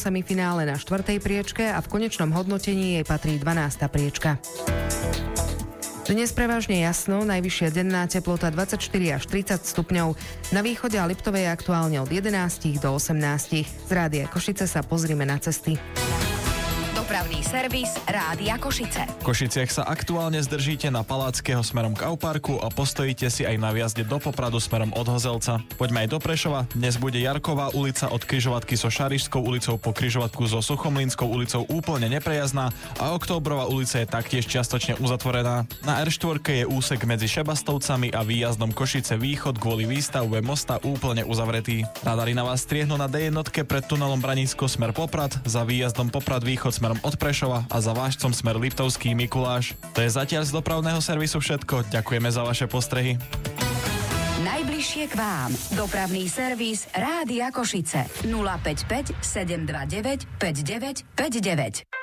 semifinále na 4. priečke a v konečnom hodnotení jej patrí 12. priečka. Dnes prevažne jasno, najvyššia denná teplota 24 až 30 stupňov. Na východe a Liptovej je aktuálne od 11 do 18. Z Rádia Košice sa pozrime na cesty. Dopravný servis Rádia Košice. V Košiciach sa aktuálne zdržíte na Paláckého smerom k Auparku a postojíte si aj na vjazde do Popradu smerom od Hozelca. Poďme aj do Prešova. Dnes bude Jarková ulica od križovatky so Šarišskou ulicou po križovatku so Suchomlínskou ulicou úplne neprejazdná a Októbrová ulica je taktiež čiastočne uzatvorená. Na R4 je úsek medzi Šebastovcami a výjazdom Košice Východ kvôli výstavbe mosta úplne uzavretý. Radari na vás striehnú na D1 pred tunelom Branisko smer Poprad, za výjazdom Poprad Východ smerom od Prešova a za Vážcom smer Liptovský Mikuláš. To je zatiaľ z dopravného servisu všetko. Ďakujeme za vaše postrehy. Najbližšie k vám. Dopravný servis Rádia Košice. 055 729 5959.